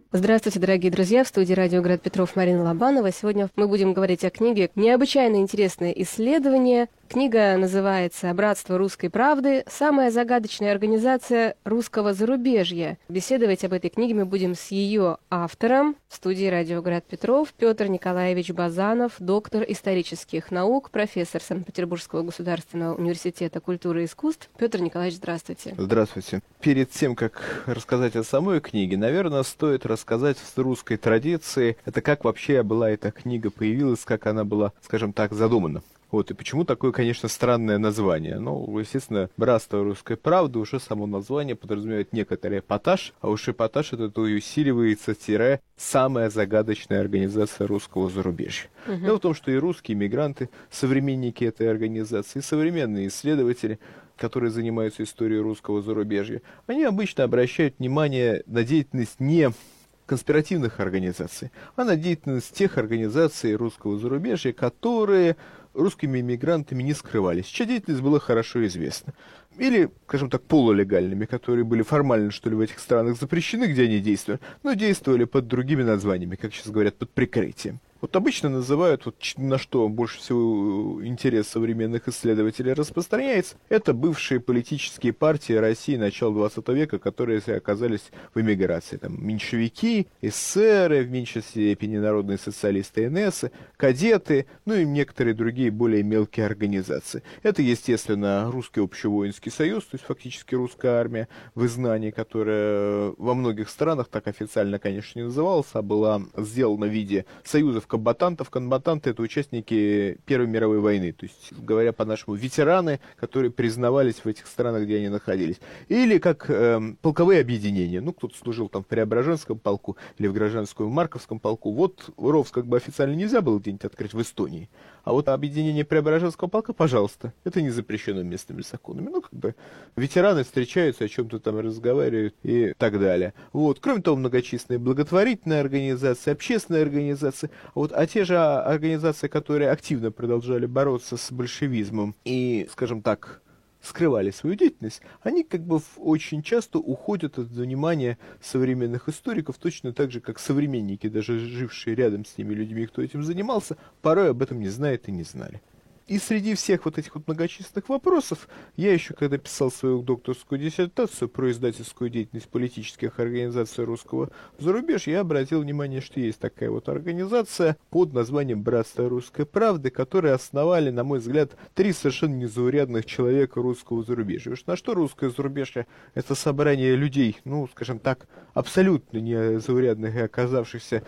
Здравствуйте, дорогие друзья! В студии «Радио Град Петров» Марина Лобанова. Сегодня мы будем говорить о книге «Необычайно интересное исследование». Книга называется «Братство русской правды. Самая загадочная организация русского зарубежья». Беседовать об этой книге мы будем с ее автором. В студии «Радио Град Петров» Петр Николаевич Базанов, доктор исторических наук, профессор Санкт-Петербургского государственного университета культуры и искусств. Петр Николаевич, здравствуйте. Здравствуйте. Перед тем, как рассказать о самой книге, наверное, стоит рассказать с русской традиции, это как вообще была эта книга появилась, как она была, скажем так, задумана. Вот, и почему такое, конечно, странное название? Ну, естественно, «Братство русской правды», уже само название подразумевает некоторый эпатаж, а уж эпатаж этот усиливается тире «самая загадочная организация русского зарубежья». Дело в том, что и русские мигранты, современники этой организации, и современные исследователи, которые занимаются историей русского зарубежья, они обычно обращают внимание на деятельность не конспиративных организаций, а на деятельность тех организаций русского зарубежья, которые русскими мигрантами не скрывались, чья деятельность была хорошо известна. Или, скажем так, полулегальными, которые были формально, что ли, в этих странах запрещены, где они действовали, но действовали под другими названиями, как сейчас говорят, под прикрытием. Вот обычно называют, вот на что больше всего интерес современных исследователей распространяется, это бывшие политические партии России начала 20 века, которые оказались в эмиграции. Там меньшевики, эсеры, в меньшей степени народные социалисты, НСы, кадеты, ну и некоторые другие более мелкие организации. Это, естественно, Русский общевоинский союз, то есть фактически русская армия в изгнании, которая во многих странах так официально, конечно, не называлась, а была сделана в виде союзов комбатантов. Комбатанты — это участники Первой мировой войны, то есть, говоря по-нашему, ветераны, которые признавались в этих странах, где они находились. Или как полковые объединения. Ну, кто-то служил там в Преображенском полку или в Гражданском Марковском полку. Вот РОВС как бы официально нельзя было где-нибудь открыть в Эстонии. А вот объединение Преображенского полка, пожалуйста. Это не запрещено местными законами. Ну, как бы ветераны встречаются, о чем-то там разговаривают и так далее. Вот. Кроме того, многочисленные благотворительные организации, общественные организации. А те же организации, которые активно продолжали бороться с большевизмом и, скажем так, скрывали свою деятельность, они как бы очень часто уходят от внимания современных историков, точно так же, как современники, даже жившие рядом с теми людьми, кто этим занимался, порой об этом не знают и не знали. И среди всех вот этих вот многочисленных вопросов, я еще, когда писал свою докторскую диссертацию про издательскую деятельность политических организаций русского зарубежья, я обратил внимание, что есть такая вот организация под названием «Братство русской правды», которые основали, на мой взгляд, 3 совершенно незаурядных человека русского зарубежья. Уж на что русское зарубежье? Это собрание людей, ну, скажем так, абсолютно незаурядных и оказавшихся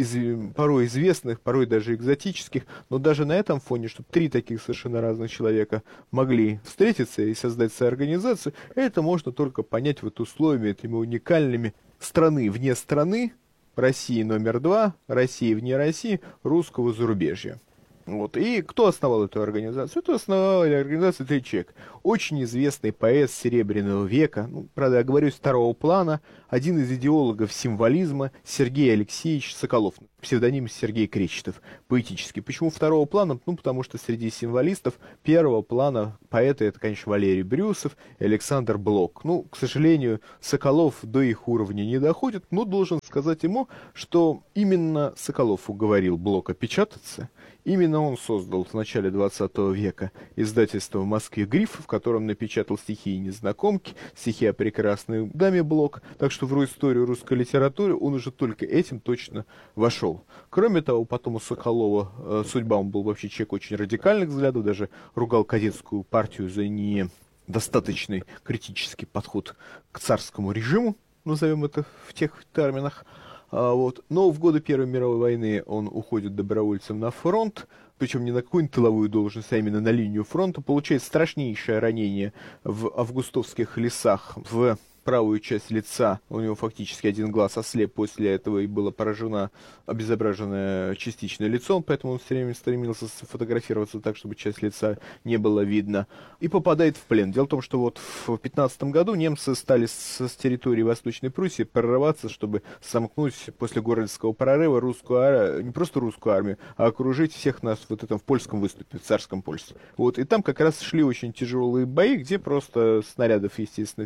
порой известных, порой даже экзотических, но даже на этом фоне, чтобы 3 таких совершенно разных человека могли встретиться и создать свою организацию, это можно только понять вот условиями этими уникальными страны вне страны, России номер 2, России вне России, русского зарубежья. Вот. И кто основал эту организацию? Это основал организацию 3 человека. Очень известный поэт Серебряного века, ну, правда, я говорю, второго плана, один из идеологов символизма Сергей Алексеевич Соколов, псевдоним Сергей Кречетов, поэтический. Почему второго плана? Ну, потому что среди символистов первого плана поэты это, конечно, Валерий Брюсов и Александр Блок. Ну, к сожалению, Соколов до их уровня не доходит, но должен сказать ему, что именно Соколов уговорил Блока печататься. Именно он создал в начале 20 века издательство в Москве «Гриф», в котором напечатал стихи незнакомки, стихи о прекрасной даме Блок. Так что в историю русской литературы он уже только этим точно вошел. Кроме того, потом у Соколова судьба, он был вообще человек очень радикальных взглядов, даже ругал кадетскую партию за недостаточный критический подход к царскому режиму, назовем это в тех терминах. Вот. Но в годы Первой мировой войны он уходит добровольцем на фронт, причем не на какую-нибудь тыловую должность, а именно на линию фронта, получает страшнейшее ранение в августовских лесах в правую часть лица, у него фактически один глаз ослеп, после этого и было поражено обезображенное частично лицо, поэтому он все время стремился сфотографироваться так, чтобы часть лица не было видно, и попадает в плен. Дело в том, что вот в 15 году немцы стали с территории Восточной Пруссии прорываться, чтобы сомкнуть после Горльского прорыва не просто русскую армию, а окружить всех нас вот этом в польском выступе, в царском Польстве. Вот, и там как раз шли очень тяжелые бои, где просто снарядов, естественно,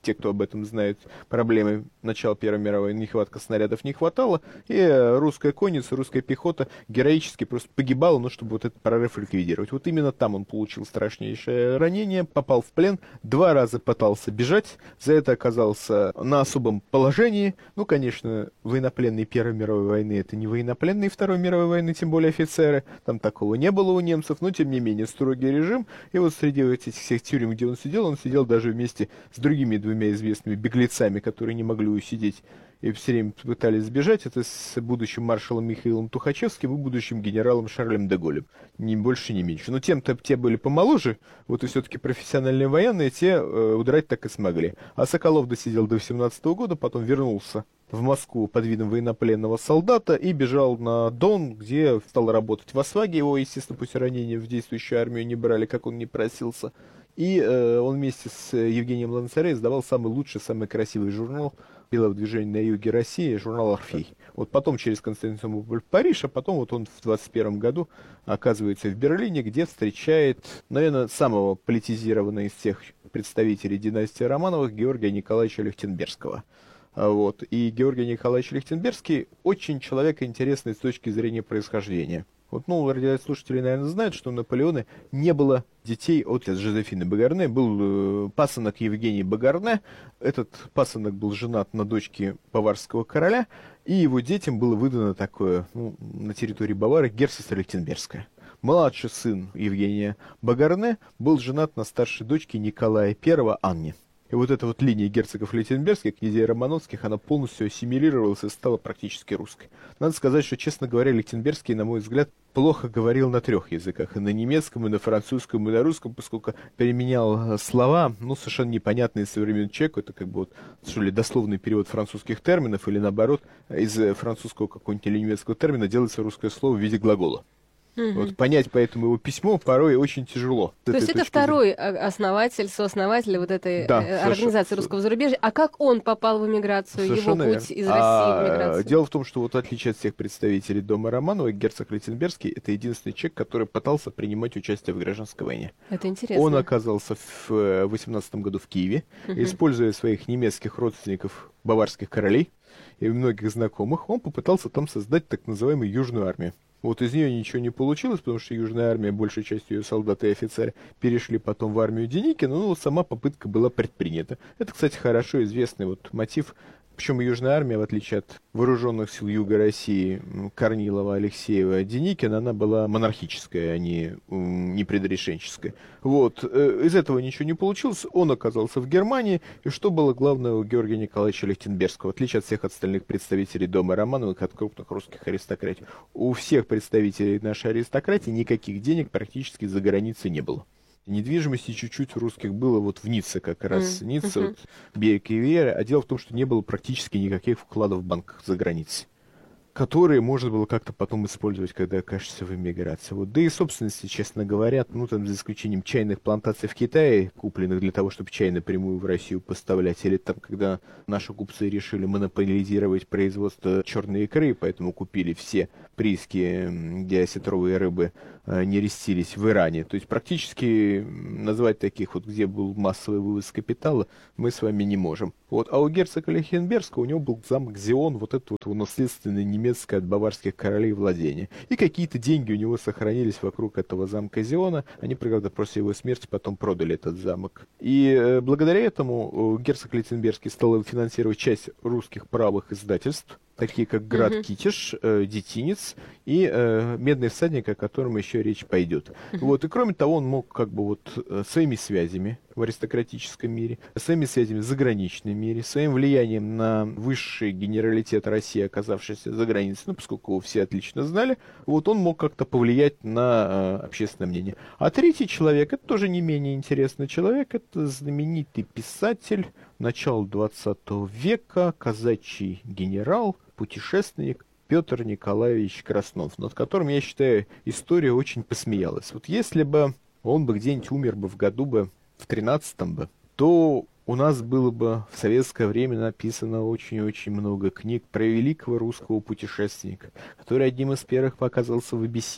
те, кто об этом знает, проблемы начала Первой мировой, нехватка снарядов не хватало, и русская конница, русская пехота героически просто погибала, ну, чтобы вот этот прорыв ликвидировать. Вот именно там он получил страшнейшее ранение, попал в плен, 2 раза пытался бежать, за это оказался на особом положении. Ну, конечно, военнопленные Первой мировой войны — это не военнопленные Второй мировой войны, тем более офицеры, там такого не было у немцев, но, тем не менее, строгий режим. И вот среди этих всех тюрем, где он сидел даже вместе с другими 2 известными беглецами, которые не могли усидеть и все время пытались сбежать. Это с будущим маршалом Михаилом Тухачевским и будущим генералом Шарлем де Голлем. Ни больше, ни меньше. Но тем-то те были помоложе, вот и все-таки профессиональные военные, те удрать так и смогли. А Соколов досидел до 18 года, потом вернулся в Москву под видом военнопленного солдата и бежал на Дон, где стал работать в Осваге. Его, естественно, после ранения в действующую армию не брали, как он не просился. И он вместе с Евгением Ланцаре издавал самый лучший, самый красивый журнал «Белое движение на юге России», журнал «Орфей». Вот потом через Константинополь в Париж, а потом вот он в 21 году оказывается в Берлине, где встречает, наверное, самого политизированного из всех представителей династии Романовых Георгия Николаевича Лихтенбергского. Вот. И Георгий Николаевич Лихтенбергский очень человек интересный с точки зрения происхождения. Вот, ну, радиослушатели, наверное, знают, что у Наполеона не было детей от Жозефины Багарне. Был пасынок Евгений Багарне. Этот пасынок был женат на дочке баварского короля, и его детям было выдано такое, ну, на территории Баварии, герцогство Лихтенбергское. Младший сын Евгения Багарне был женат на старшей дочке Николая I Анне. И вот эта вот линия герцогов Лихтенбергских, князей Романовских, она полностью ассимилировалась и стала практически русской. Надо сказать, что, честно говоря, Лихтенбергский, на мой взгляд, плохо говорил на 3 языках. И на немецком, и на французском, и на русском, поскольку переменял слова, ну, совершенно непонятные современному человеку. Это как бы вот, что ли, дословный перевод французских терминов, или наоборот, из французского какого-нибудь или немецкого термина делается русское слово в виде глагола. Вот понять поэтому его письмо порой очень тяжело. То есть это второй основатель, сооснователь вот этой организации русского зарубежья. А как он попал в эмиграцию, его путь из России в эмиграцию? Дело в том, что вот в отличие от всех представителей дома Романовых, герцог Лихтенбергский — это единственный человек, который пытался принимать участие в гражданской войне. Это интересно. Он оказался в 18 году в Киеве, используя своих немецких родственников, баварских королей и многих знакомых, он попытался там создать так называемую Южную армию. Вот из нее ничего не получилось, потому что Южная армия, большей частью ее солдаты и офицеры, перешли потом в армию Деникина, но сама попытка была предпринята. Это, кстати, хорошо известный вот мотив. Причем Южная армия, в отличие от вооруженных сил Юга России Корнилова, Алексеева, Деникина, она была монархическая, а не предрешенческая. Вот. Из этого ничего не получилось. Он оказался в Германии. И что было главное у Георгия Николаевича Лихтенбергского? В отличие от всех остальных представителей дома Романовых, от крупных русских аристократий, у всех представителей нашей аристократии никаких денег практически за границей не было. Недвижимости чуть-чуть у русских было вот в Ницце как раз. Ницца, вот, берег Ривьеры. А дело в том, что не было практически никаких вкладов в банках за границей, которые можно было как-то потом использовать, когда окажешься в эмиграции. Вот. Да и собственности, честно говоря, ну там за исключением чайных плантаций в Китае, купленных для того, чтобы чай напрямую в Россию поставлять, или там, когда наши купцы решили монополизировать производство черной икры, поэтому купили все прииски, где осетровые рыбы нерестились в Иране. То есть практически назвать таких вот, где был массовый вывоз капитала, мы с вами не можем. Вот. А у герцога Лихтенбергского у него был замок Зион, вот это вот наследственное немецкое от баварских королей владение. И какие-то деньги у него сохранились вокруг этого замка Зиона. Они, правда, после его смерти потом продали этот замок. И благодаря этому герцог Лихтенбергский стал финансировать часть русских правых издательств, такие как «Град Китиш», «Детинец» и «Медный всадник», о котором еще речь пойдет. Вот. И кроме того, он мог как бы вот своими связями в аристократическом мире, своими связями в заграничном мире, своим влиянием на высший генералитет России, оказавшийся за границей, ну, поскольку его все отлично знали, вот он мог как-то повлиять на общественное мнение. А третий человек, это тоже не менее интересный человек, это знаменитый писатель начала 20 века, казачий генерал, путешественник Петр Николаевич Краснов, над которым, я считаю, история очень посмеялась. Вот если бы он бы где-нибудь умер бы в году бы в 13-м бы, то у нас было бы в советское время написано очень-очень много книг про великого русского путешественника, который одним из первых оказался в Абиссинии,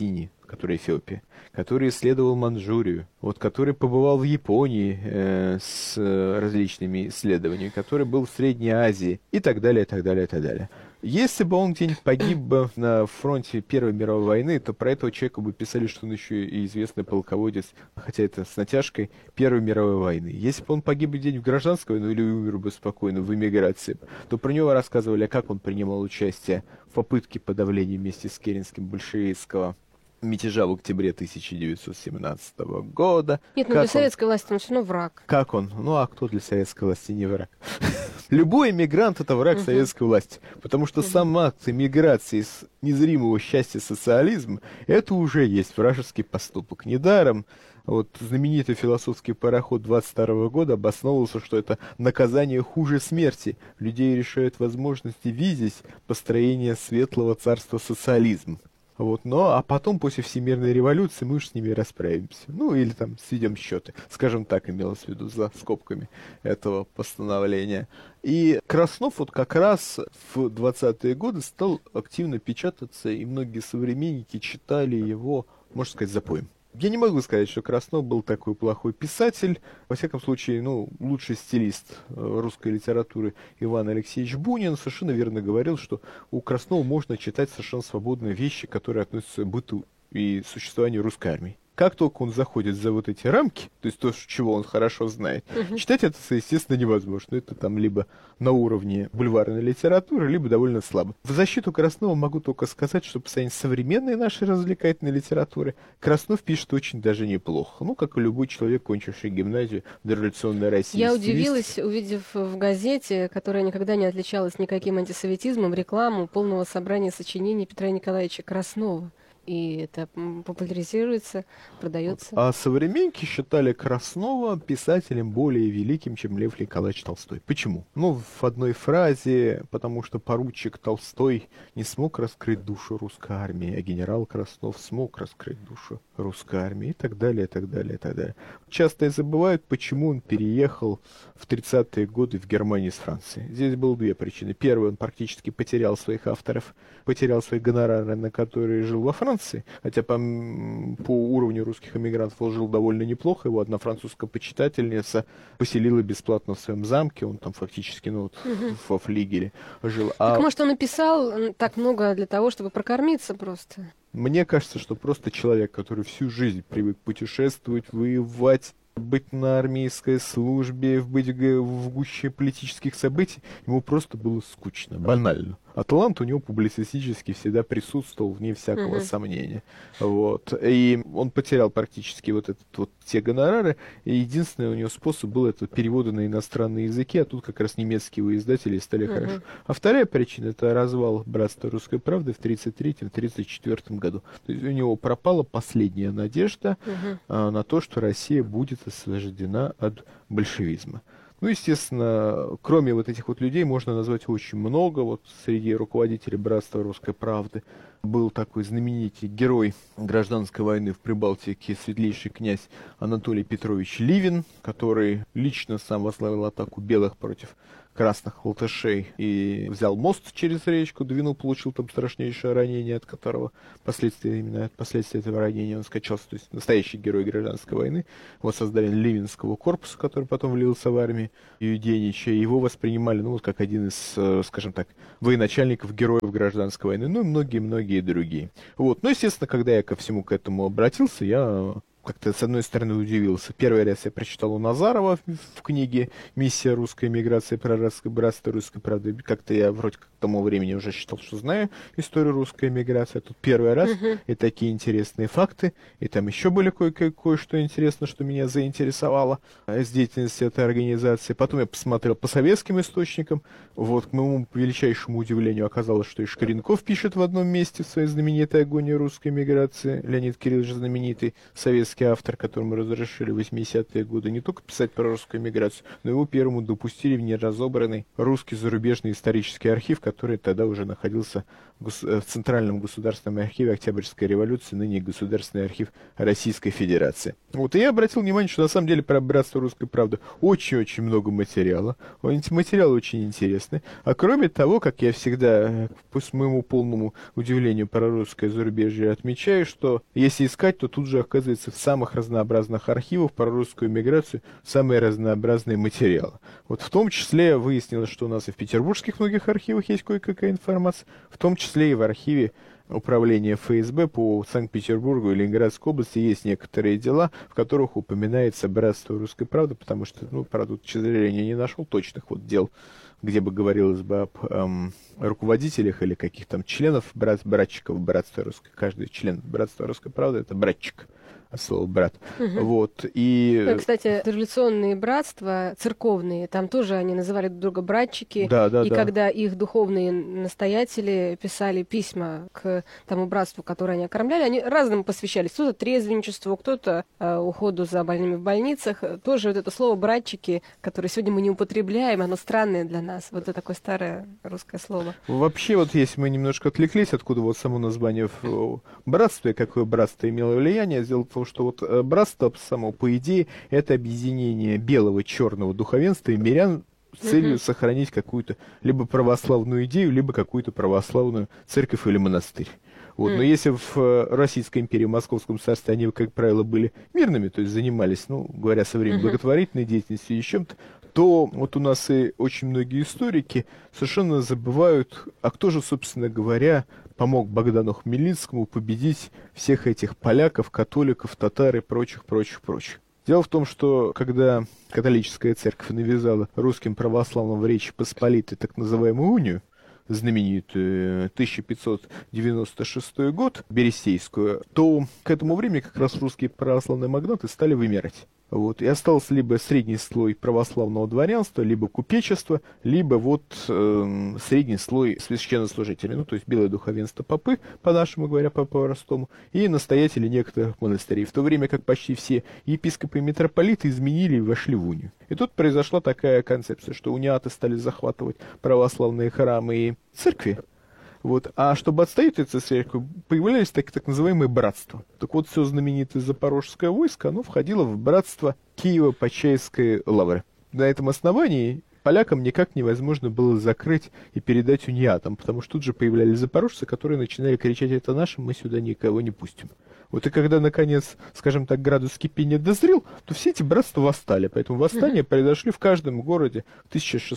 который Эфиопия, который исследовал Манчжурию, вот, который побывал в Японии с различными исследованиями, который был в Средней Азии и так далее, и так далее, и так далее. Если бы он где-нибудь погиб бы на фронте Первой мировой войны, то про этого человека бы писали, что он еще и известный полководец, хотя это с натяжкой, Первой мировой войны. Если бы он погиб бы где-нибудь в гражданской войне или умер бы спокойно в эмиграции, то про него рассказывали, как он принимал участие в попытке подавления вместе с Керенским большевистского мятежа в октябре 1917 года. Нет, но для советской власти он все равно враг. Как он? Ну, а кто для советской власти не враг? Любой иммигрант — это враг советской власти, потому что сам акт иммиграции из незримого счастья социализма — это уже есть вражеский поступок. Недаром вот знаменитый философский пароход 22 года обосновывался, что это наказание хуже смерти. Людей решают возможности видеть построение светлого царства социализма. Вот, а потом, после Всемирной революции, мы уж с ними расправимся. Ну, или там сведем счеты. Скажем так, имелось в виду за скобками этого постановления. И Краснов вот как раз в 20-е годы стал активно печататься, и многие современники читали его, можно сказать, запоем. Я не могу сказать, что Краснов был такой плохой писатель. Во всяком случае, лучший стилист русской литературы Иван Алексеевич Бунин совершенно верно говорил, что у Краснова можно читать совершенно свободно вещи, которые относятся к быту и существованию русской армии. Как только он заходит за вот эти рамки, то есть то, чего он хорошо знает, читать это, естественно, невозможно. Это там либо на уровне бульварной литературы, либо довольно слабо. В защиту Краснова могу только сказать, что по сравнению с современной нашей развлекательной литературой Краснов пишет очень даже неплохо. Как и любой человек, кончивший гимназию в дореволюционной России. Я удивилась, увидев в газете, которая никогда не отличалась никаким антисоветизмом, рекламу полного собрания сочинений Петра Николаевича Краснова. И это популяризируется, продается. А современники считали Краснова писателем более великим, чем Лев Николаевич Толстой. Почему? В одной фразе: потому что поручик Толстой не смог раскрыть душу русской армии, а генерал Краснов смог раскрыть душу русской армии, и так далее, и так далее, и так далее. Часто забывают, почему он переехал в 30-е годы в Германию из Франции. Здесь было две причины. Первая, он практически потерял своих авторов, потерял свои гонорары, на которые жил во Франции, хотя по уровню русских эмигрантов он жил довольно неплохо. Его одна французская почитательница поселила бесплатно в своем замке, он там фактически во флигеле жил. Так, может, он написал так много для того, чтобы прокормиться просто? Мне кажется, что просто человек, который всю жизнь привык путешествовать, воевать, быть на армейской службе, быть в гуще политических событий, ему просто было скучно, банально. А талант у него публицистически всегда присутствовал, вне всякого сомнения. Вот. И он потерял практически те гонорары, и единственный у него способ был это переводы на иностранные языки, а тут как раз немецкие его издатели стали хорошо. А вторая причина — это развал Братства Русской Правды в 1933-1934 году. То есть у него пропала последняя надежда на то, что Россия будет освобождена от большевизма. Естественно, кроме этих людей можно назвать очень много. Среди руководителей Братства Русской Правды был такой знаменитый герой гражданской войны в Прибалтике, светлейший князь Анатолий Петрович Ливин, который лично сам возглавил атаку белых против красных латышей и взял мост через речку, получил там страшнейшее ранение, от которого именно от последствий этого ранения он скончался. То есть настоящий герой гражданской войны. Создание Ливенского корпуса, который потом влился в армию Юденича. Его воспринимали, как один из, скажем так, военачальников, героев гражданской войны, и многие-многие другие. Естественно, когда я ко всему к этому обратился, я как-то, с одной стороны, удивился. Первый раз я прочитал у Назарова в книге «Миссия русской эмиграции. Прорабское братство русской правды». Как-то я вроде как к тому времени уже считал, что знаю историю русской эмиграции. А тут первый раз, и такие интересные факты. И там еще были кое-что интересное, что меня заинтересовало с деятельности этой организации. Потом я посмотрел по советским источникам. К моему величайшему удивлению оказалось, что и Шкаренков пишет в одном месте в своей знаменитой «Агонии русской эмиграции». Леонид Кириллович знаменитый советский немецкий автор, которому разрешили в 80-е годы не только писать про русскую эмиграцию, но его первому допустили в неразобранный русский зарубежный исторический архив, который тогда уже находился в Центральном государственном архиве Октябрьской революции, ныне Государственный архив Российской Федерации. Вот, и я обратил внимание, что на самом деле про братство русской правды очень-очень много материала. Эти материалы очень интересны. А кроме того, как я всегда, по моему полному удивлению, про русское зарубежье отмечаю, что если искать, то тут же оказывается в самых разнообразных архивах про русскую эмиграцию самые разнообразные материалы. Вот в том числе выяснилось, что у нас и в петербургских многих архивах есть кое-какая информация, в том числе и в архиве управления ФСБ по Санкт-Петербургу и Ленинградской области есть некоторые дела, в которых упоминается братство русской правды, потому что, правда, к сожалению, не нашел точных вот дел, где бы говорилось бы об руководителях или каких-то там членов братчиков братства русской. Каждый член братства русской правды — это братчик. Слово «брат». Вот, и... Кстати, революционные братства, церковные, там тоже они называли друг друга братчики. Да. Когда их духовные настоятели писали письма к тому братству, которое они окормляли, они разным посвящались. Кто-то трезвенничеству, кто-то уходу за больными в больницах. Тоже вот это слово «братчики», которое сегодня мы не употребляем, оно странное для нас. Вот это такое старое русское слово. Вообще, вот если мы немножко отвлеклись, откуда вот само название братства и какое братство имело влияние, сделал то, что вот братство само по идее это объединение белого черного духовенства и мирян с целью сохранить какую-то либо православную идею, либо какую-то православную церковь или монастырь. Вот. Но если в Российской империи, в Московском царстве они, как правило, были мирными, то есть занимались, говоря со временем, благотворительной деятельностью и чем-то, то вот у нас и очень многие историки совершенно забывают, а кто же, собственно говоря, помог Богдану Хмельницкому победить всех этих поляков, католиков, татар и прочих. Дело в том, что когда католическая церковь навязала русским православным в Речи Посполитой так называемую унию, знаменитую 1596 год, Берестейскую, то к этому времени как раз русские православные магнаты стали вымирать. Вот. И остался либо средний слой православного дворянства, либо купечество, либо средний слой священнослужителей, то есть белое духовенство попы, по-нашему говоря, по-простому, и настоятели некоторых монастырей, в то время как почти все епископы и митрополиты изменили и вошли в унию. И тут произошла такая концепция, что униаты стали захватывать православные храмы и церкви. Вот. А чтобы отстоять эту церковь, появлялись так называемые братства. Так вот, все знаменитое запорожское войско, оно входило в братство Киево-Почаевской лавры. На этом основании полякам никак невозможно было закрыть и передать униатам, потому что тут же появлялись запорожцы, которые начинали кричать: «Это наше, мы сюда никого не пустим». Вот и когда, наконец, скажем так, градус кипения дозрел, то все эти братства восстали. Поэтому восстания произошли в каждом городе в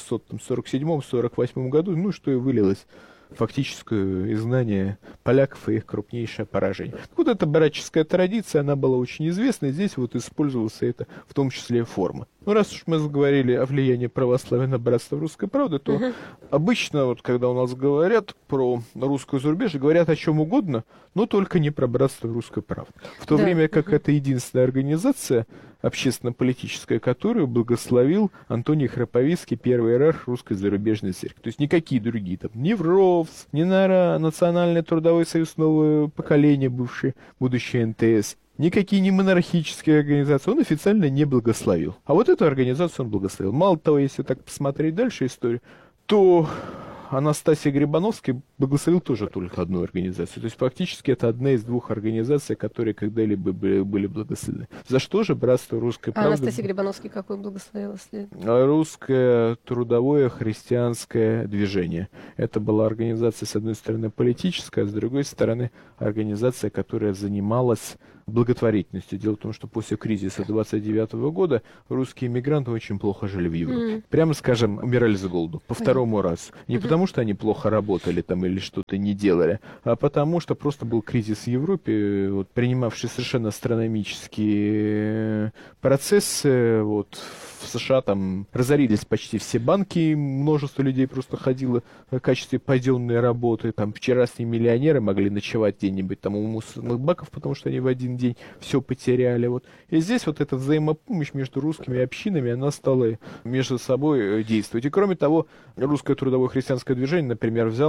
1647-48 году, что и вылилось фактическое изгнание поляков и их крупнейшее поражение. Вот эта братческая традиция, она была очень известна, и здесь вот использовалась это в том числе форма. Раз уж мы заговорили о влиянии православия на братство русской правды, то обычно, когда у нас говорят про русское зарубежье, говорят о чем угодно, но только не про братство русской правды. В то время как это единственная организация общественно-политическая, которую благословил Антоний Храповицкий, первый иерарх русской зарубежной церкви. То есть никакие другие, ни ВРОВС, ни НАРА, Национальный трудовой союз нового поколения, будущий НТС, никакие не монархические организации он официально не благословил. А вот эту организацию он благословил. Мало того, если так посмотреть дальше историю, то Анастасий Грибановский благословил тоже только одну организацию. То есть фактически это одна из двух организаций, которые когда-либо были благословены. За что же братство русской правды? Анастасий Грибановский какой благословил? Русское трудовое христианское движение. Это была организация, с одной стороны, политическая, а с другой стороны, организация, которая занималась благотворительностью. Дело в том, что после кризиса 29 года русские мигранты очень плохо жили в Европе. Прямо скажем, умирали с голоду. По второму разу. Не потому, что они плохо работали там или что-то не делали, а потому, что просто был кризис в Европе, принимавший совершенно астрономические процессы. В США там разорились почти все банки, множество людей просто ходило в качестве паденной работы. Там вчерашние миллионеры могли ночевать где-нибудь там у мусорных баков, потому что они в один день все потеряли. И здесь эта взаимопомощь между русскими общинами, она стала между собой действовать. И кроме того, русское трудовое христианское движение, например, взяло из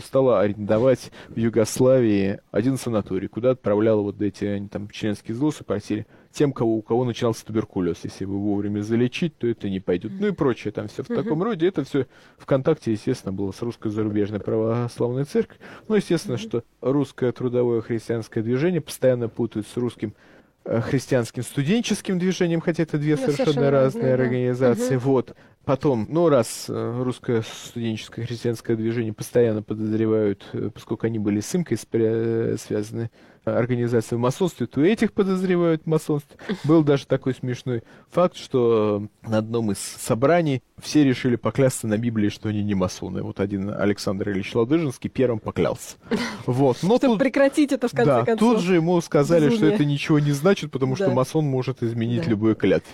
стала арендовать в Югославии один санаторий, куда отправляла вот эти они там членские взносы, просили тем, у кого начинался туберкулез. Если его вовремя залечить, то это не пойдет. Ну и прочее там все в таком роде. Это все в контакте, естественно, было с русской зарубежной православной церковью. Ну, естественно, что русское трудовое христианское движение постоянно путают с русским христианским студенческим движением, хотя это две совершенно разные организации. Вот. Потом, раз русское студенческое христианское движение постоянно подозревают, поскольку они были с Имкой связаны, организации в масонстве, то этих подозревают в масонстве. Был даже такой смешной факт, что на одном из собраний все решили поклясться на Библии, что они не масоны. Вот один Александр Ильич Ладыжинский первым поклялся. Вот. Но чтобы прекратить это в конце концов. Тут же ему сказали, что это ничего не значит, потому что масон может изменить любую клятву.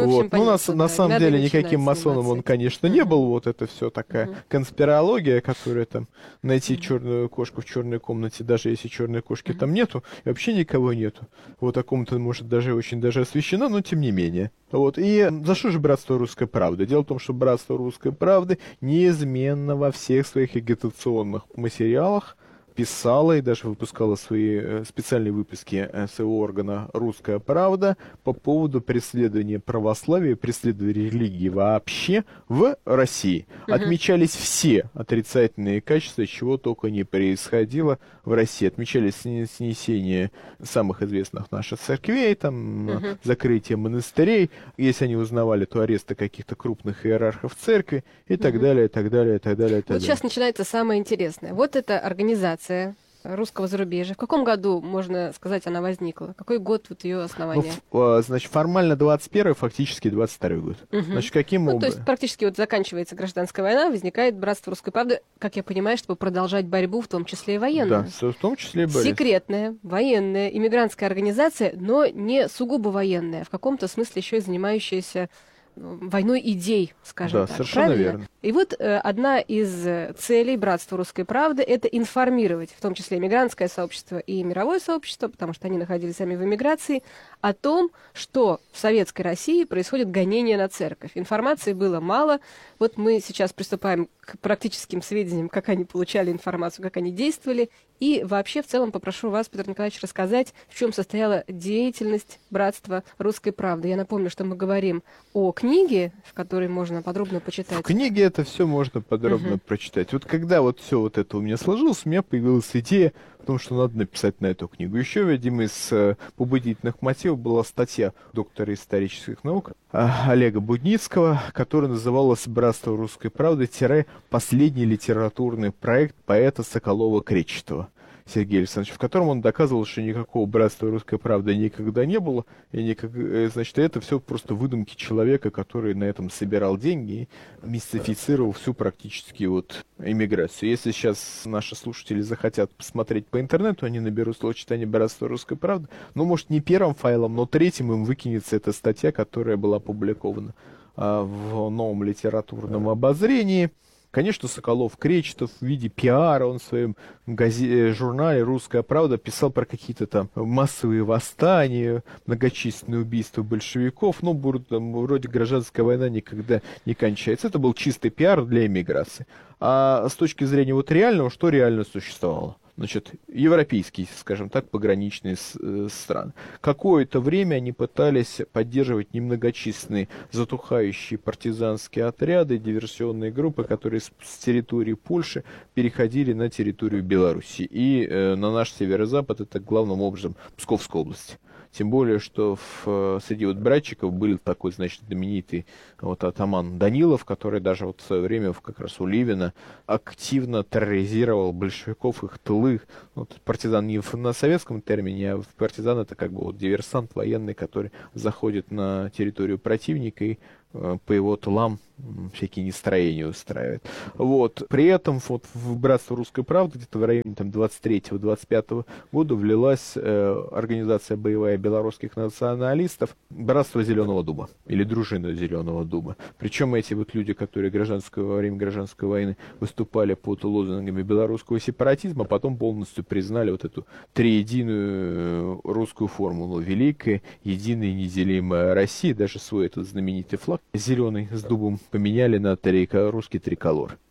На самом деле никаким масоном он, конечно, не был. Вот это все такая конспирология, которая там найти черную кошку в черной комнате, даже если черной кошки там нету, и вообще никого нету. Вот о ком-то, может, даже очень даже освещено, но тем не менее. Вот. И за что же братство русской правды? Дело в том, что братство русской правды неизменно во всех своих агитационных материалах писала и даже выпускала свои специальные выпуски своего органа «Русская правда» по поводу преследования православия, преследования религии вообще в России. Отмечались все отрицательные качества, чего только не происходило в России. Отмечались снесение самых известных наших церквей, там, закрытие монастырей, если они узнавали, то аресты каких-то крупных иерархов церкви и так далее, и так далее, и так далее, и так далее. Вот сейчас начинается самое интересное. Вот эта организация русского зарубежья. В каком году, можно сказать, она возникла? Какой год вот ее основания? Значит, формально 21-й, фактически 22-й год. Значит, каким образом? То есть практически вот заканчивается гражданская война, возникает братство русской правды, как я понимаю, чтобы продолжать борьбу, в том числе и военную. Да, в том числе и борьбу. Секретная, военная, иммигрантская организация, но не сугубо военная, в каком-то смысле еще и занимающаяся войной идей, скажем так. Да, совершенно правильно? верно. И вот одна из целей Братства русской правды — это информировать, в том числе иммигрантское сообщество и мировое сообщество, потому что они находились сами в эмиграции, о том, что в Советской России происходит гонение на церковь. Информации было мало. Вот мы сейчас приступаем к практическим сведениям, как они получали информацию, как они действовали. И вообще, в целом, попрошу вас, Петр Николаевич, рассказать, в чем состояла деятельность Братства русской правды. Я напомню, что мы говорим о книге, в которой можно подробно почитать. В книге это все можно подробно прочитать. Вот когда вот все вот это у меня сложилось, у меня появилась идея о том, что надо написать на эту книгу. Еще, видимо, из побудительных мотивов была статья доктора исторических наук Олега Будницкого, которая называлась «Братство русской правды — последний литературный проект поэта Соколова-Кречетова». Сергея Александровича, в котором он доказывал, что никакого братства русской правды никогда не было, и значит, это все просто выдумки человека, который на этом собирал деньги и мистифицировал всю практически вот эмиграцию. Если сейчас наши слушатели захотят посмотреть по интернету, они наберут словосочетание «Братство русской правды», ну, может, не первым файлом, но третьим им выкинется эта статья, которая была опубликована в новом литературном обозрении. Конечно, Соколов-Кречетов в виде пиара, он в своем журнале «Русская правда» писал про какие-то там массовые восстания, многочисленные убийства большевиков, но вроде гражданская война никогда не кончается. Это был чистый пиар для эмиграции. А с точки зрения вот реального, что реально существовало? Значит, европейские, скажем так, пограничные страны. Какое-то время они пытались поддерживать немногочисленные затухающие партизанские отряды, диверсионные группы, которые с территории Польши переходили на территорию Беларуси. И на наш северо-запад, это главным образом Псковская область. Тем более, что среди вот братчиков был такой, значит, знаменитый вот атаман Данилов, который даже вот в свое время как раз у Ливина активно терроризировал большевиков, их тылы. Вот партизан не на советском термине, а партизан — это как бы вот диверсант военный, который заходит на территорию противника и по его тылам всякие нестроения устраивает. Вот. При этом вот в Братство русской правды где-то в районе 23-25 года влилась организация боевая белорусских националистов Братство Зеленого Дуба или Дружина Зеленого Дуба. Причем эти вот люди, которые во время гражданской войны выступали под лозунгами белорусского сепаратизма, потом полностью признали вот эту триединую русскую формулу: великая, единая и неделимая Россия. Даже свой этот знаменитый флаг зеленый с дубом поменяли на русский триколор.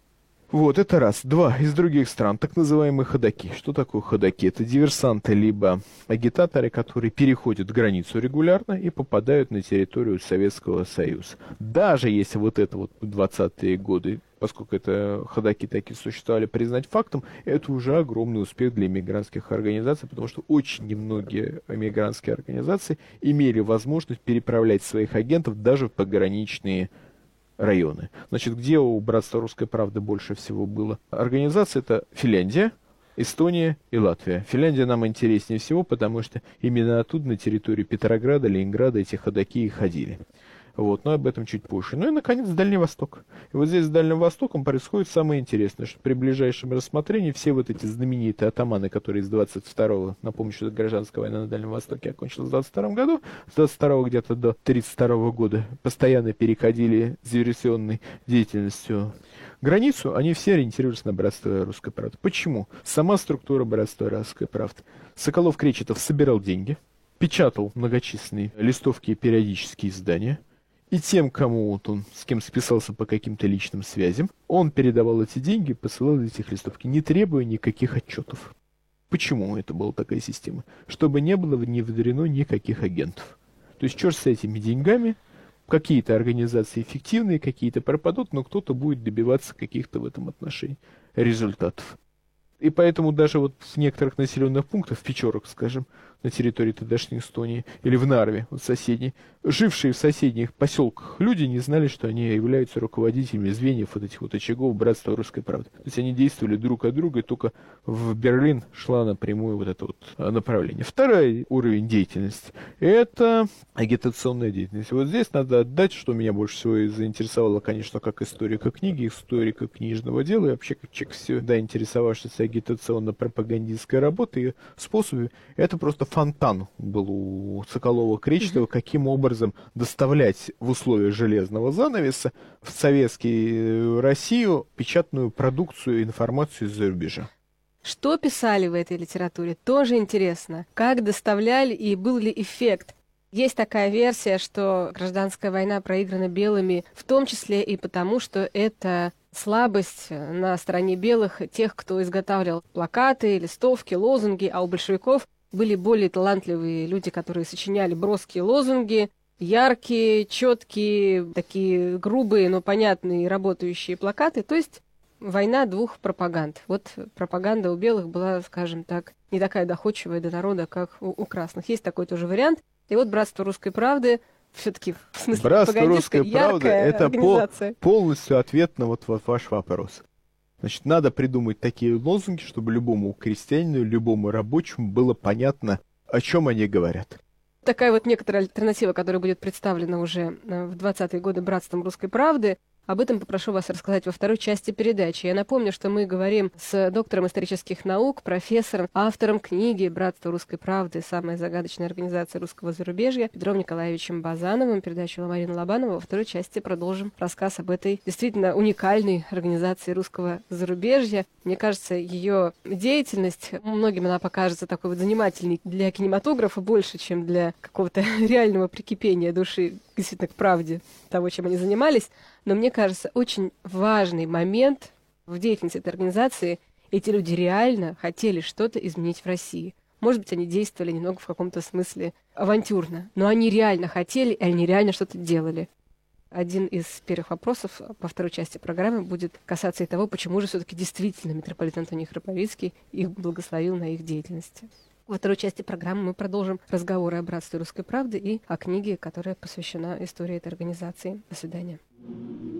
Вот, это раз. Два. Из других стран, так называемые ходаки. Что такое ходаки? Это диверсанты, либо агитаторы, которые переходят границу регулярно и попадают на территорию Советского Союза. Даже если вот это вот 20-е годы, поскольку это ходаки такие существовали, признать фактом, это уже огромный успех для иммигрантских организаций, потому что очень немногие иммигрантские организации имели возможность переправлять своих агентов даже в пограничные районы. Значит, где у Братства Русской Правды больше всего было? Организация это Финляндия, Эстония и Латвия. Финляндия нам интереснее всего, потому что именно оттуда, на территории Петрограда, Ленинграда, эти ходаки и ходили. Вот, но об этом чуть позже. Ну и, наконец, Дальний Восток. И вот здесь с Дальним Востоком происходит самое интересное, что при ближайшем рассмотрении все вот эти знаменитые атаманы, которые с 22-го, напомню, что гражданская война на Дальнем Востоке окончилась в 22-м году, с 22-го где-то до 32-го года постоянно переходили с диверсионной деятельностью границу, они все ориентировались на Братство Русской Правды. Почему? Сама структура Братства Русской Правды. Соколов-Кречетов собирал деньги, печатал многочисленные листовки и периодические издания, и тем, кому вот он, с кем списался по каким-то личным связям, он передавал эти деньги, посылал этих листовки, не требуя никаких отчетов. Почему это была такая система? Чтобы не было не внедрено никаких агентов. То есть, черт с этими деньгами, какие-то организации эффективные, какие-то пропадут, но кто-то будет добиваться каких-то в этом отношении результатов. И поэтому даже вот в некоторых населенных пунктах, в Печорах, скажем, на территории тогдашней Эстонии, или в Нарве, вот соседней, жившие в соседних поселках люди не знали, что они являются руководителями звеньев вот этих вот очагов Братства Русской Правды. То есть они действовали друг от друга, и только в Берлин шла напрямую вот это вот направление. Второй уровень деятельности – это агитационная деятельность. Вот здесь надо отдать, что меня больше всего и заинтересовало, конечно, как историка книги, историка книжного дела, и вообще как человек всегда интересовавшийся агитационно-пропагандистской работой и способами. Это просто фонтан был у Соколова-Кречетова, каким образом доставлять в условиях железного занавеса в советскую Россию печатную продукцию, информацию из-за рубежа. Что писали в этой литературе? Тоже интересно. Как доставляли и был ли эффект? Есть такая версия, что гражданская война проиграна белыми, в том числе и потому, что это слабость на стороне белых тех, кто изготавливал плакаты, листовки, лозунги, а у большевиков были более талантливые люди, которые сочиняли броские лозунги, яркие, четкие, такие грубые, но понятные работающие плакаты. То есть война двух пропаганд. Вот пропаганда у белых была, скажем так, не такая доходчивая до народа, как у красных. Есть такой тоже вариант. И вот Братство Русской Правды все-таки в смысле Братство Русской Правды — это полностью ответ на вот ваш вопрос. Значит, надо придумать такие лозунги, чтобы любому крестьянину, любому рабочему было понятно, о чем они говорят. Такая вот некоторая альтернатива, которая будет представлена уже в 20-е годы Братством Русской Правды. Об этом попрошу вас рассказать во второй части передачи. Я напомню, что мы говорим с доктором исторических наук, профессором, автором книги «Братство Русской Правды. Самая загадочная организация русского зарубежья» Петром Николаевичем Базановым. Передачу Марина Лобанова. Во второй части продолжим рассказ об этой действительно уникальной организации русского зарубежья. Мне кажется, ее деятельность, многим она покажется такой вот занимательной для кинематографа больше, чем для какого-то реального прикипения души действительно к правде того, чем они занимались. Но мне кажется, очень важный момент в деятельности этой организации. Эти люди реально хотели что-то изменить в России. Может быть, они действовали немного в каком-то смысле авантюрно, но они реально хотели, и они реально что-то делали. Один из первых вопросов по второй части программы будет касаться и того, почему же все-таки действительно митрополит Антоний Храповицкий их благословил на их деятельности. Во второй части программы мы продолжим разговоры о Братстве Русской Правды и о книге, которая посвящена истории этой организации. До свидания.